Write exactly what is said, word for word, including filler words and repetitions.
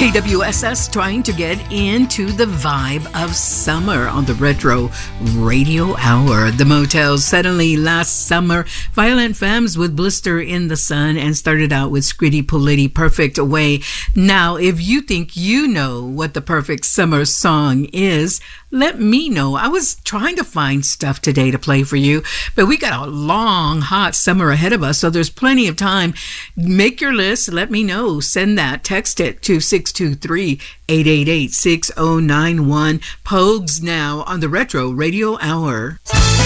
K W S S trying to get into the vibe of summer on the Retro Radio Hour. The Motels suddenly last summer, Violent Femmes with Blister in the Sun, and started out with Scritti Politti, Perfect Way. Now, if you think you know what the perfect summer song is, let me know. I was trying to find stuff today to play for you, but we got a long, hot summer ahead of us, so there's plenty of time. Make your list. Let me know. Send that. Text it to six two three, eight eight eight, six oh nine one. Pogues now on the Retro Radio Hour.